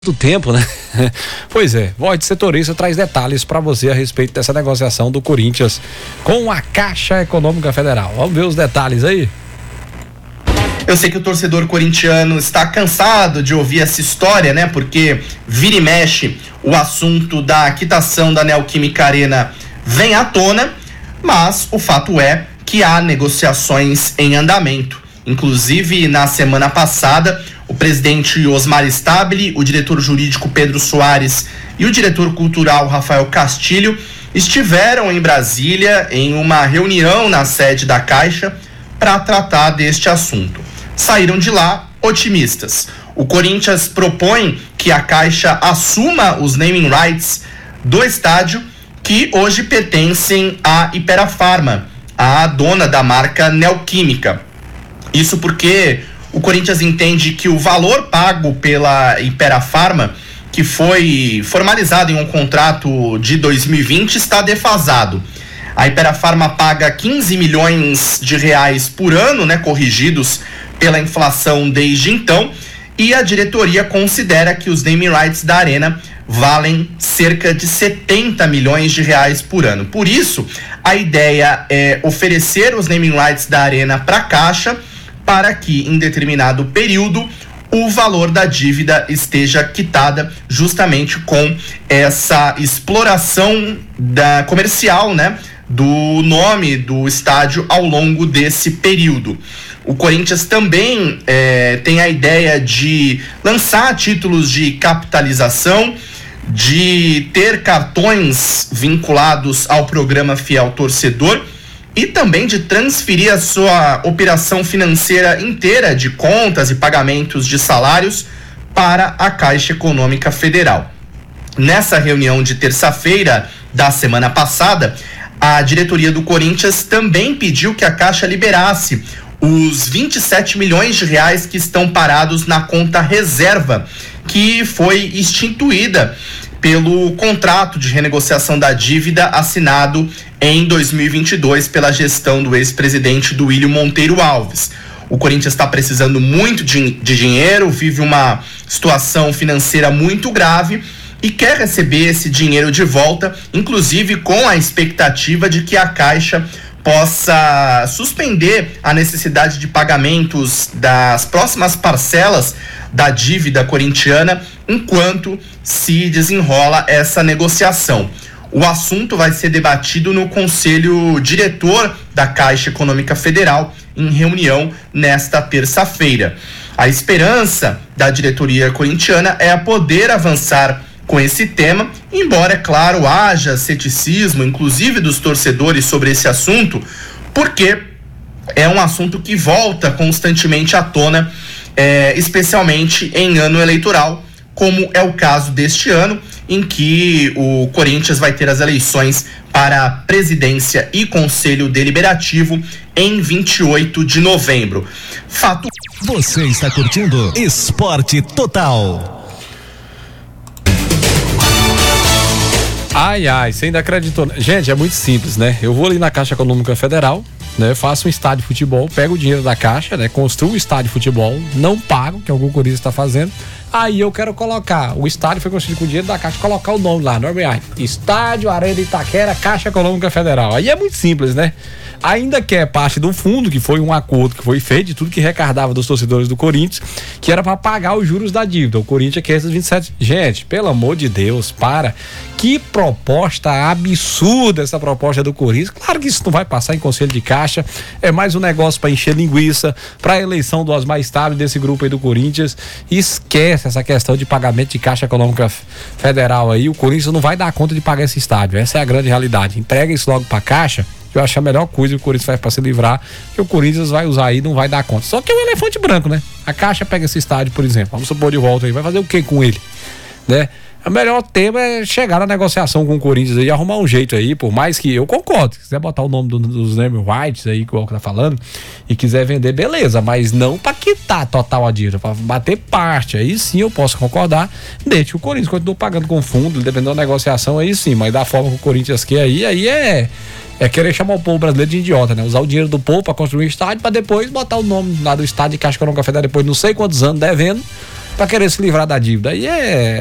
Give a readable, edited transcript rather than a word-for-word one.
Do tempo, né? Pois é, Voz Setorista traz detalhes para você a respeito dessa negociação do Corinthians com a Caixa Econômica Federal. Vamos ver os detalhes aí? Eu sei que o torcedor corintiano está cansado de ouvir essa história, né? Porque vira e mexe o assunto da quitação da Neoquímica Arena vem à tona, mas o fato é que há negociações em andamento. Inclusive, na semana passada, o presidente Osmar Stabile, o diretor jurídico Pedro Soares e o diretor cultural Rafael Castilho estiveram em Brasília em uma reunião na sede da Caixa para tratar deste assunto. Saíram de lá otimistas. O Corinthians propõe que a Caixa assuma os naming rights do estádio, que hoje pertencem à Ipera-Pharma, a dona da marca Neoquímica. Isso porque o Corinthians entende que o valor pago pela Ipera-Pharma, que foi formalizado em um contrato de 2020, está defasado. A Ipera-Pharma paga 15 milhões de reais por ano, né, corrigidos pela inflação desde então, e a diretoria considera que os naming rights da Arena valem cerca de 70 milhões de reais por ano. Por isso, a ideia é oferecer os naming rights da Arena para a Caixa, para que, em determinado período, o valor da dívida esteja quitada justamente com essa exploração comercial, né, do nome do estádio ao longo desse período. O Corinthians também tem a ideia de lançar títulos de capitalização, de ter cartões vinculados ao programa Fiel Torcedor, e também de transferir a sua operação financeira inteira de contas e pagamentos de salários para a Caixa Econômica Federal. Nessa reunião de terça-feira da semana passada, a diretoria do Corinthians também pediu que a Caixa liberasse os 27 milhões de reais que estão parados na conta reserva, que foi instituída pelo contrato de renegociação da dívida assinado em 2022 pela gestão do ex-presidente Duílio Monteiro Alves. O Corinthians está precisando muito de dinheiro, vive uma situação financeira muito grave e quer receber esse dinheiro de volta, inclusive com a expectativa de que a Caixa possa suspender a necessidade de pagamentos das próximas parcelas da dívida corintiana enquanto se desenrola essa negociação. O assunto vai ser debatido no Conselho Diretor da Caixa Econômica Federal em reunião nesta terça-feira. A esperança da diretoria corintiana é a poder avançar com esse tema, embora, é claro, haja ceticismo, inclusive dos torcedores, sobre esse assunto, porque é um assunto que volta constantemente à tona, especialmente em ano eleitoral, como é o caso deste ano, em que o Corinthians vai ter as eleições para a presidência e conselho deliberativo em 28 de novembro. Fato. Você está curtindo Esporte Total. Ai, você ainda acreditou? Gente, é muito simples, né? Eu vou ali na Caixa Econômica Federal, né? Faço um estádio de futebol, pego o dinheiro da Caixa, né? Construo um estádio de futebol, não pago, que é o que o Corinthians está fazendo. Aí eu quero colocar, o estádio foi construído com o dinheiro da Caixa, colocar o nome lá, Estádio Arena Itaquera, Caixa Econômica Federal. Aí é muito simples, né? Ainda que é parte do fundo, que foi um acordo que foi feito de tudo que recardava dos torcedores do Corinthians, que era para pagar os juros da dívida. O Corinthians quer esses 27. Gente, pelo amor de Deus, para. Que proposta absurda essa proposta do Corinthians. Claro que isso não vai passar em conselho de caixa, é mais um negócio para encher linguiça, para a eleição do Osmar Stabile desse grupo aí do Corinthians. Esquece essa questão de pagamento de Caixa Econômica Federal aí. O Corinthians não vai dar conta de pagar esse estádio. Essa é a grande realidade. Entrega isso logo para a Caixa. Eu acho a melhor coisa que o Corinthians faz para se livrar, que o Corinthians vai usar aí e não vai dar conta. Só que é um elefante branco, né? A Caixa pega esse estádio, por exemplo, vamos supor de volta aí, vai fazer o que com ele, né? O melhor tema é chegar na negociação com o Corinthians aí, arrumar um jeito aí, por mais que eu concordo, se quiser botar o nome dos naming rights aí, que o Walker tá falando, e quiser vender, beleza, mas não pra quitar total a dívida, pra bater parte, aí sim eu posso concordar, desde que o Corinthians continue pagando com fundo, dependendo da negociação, aí sim, mas da forma que o Corinthians quer aí é querer chamar o povo brasileiro de idiota, né? Usar o dinheiro do povo pra construir um estádio, pra depois botar o nome lá do estádio de Caixa Econômica Federal depois de não sei quantos anos devendo, pra querer se livrar da dívida. Aí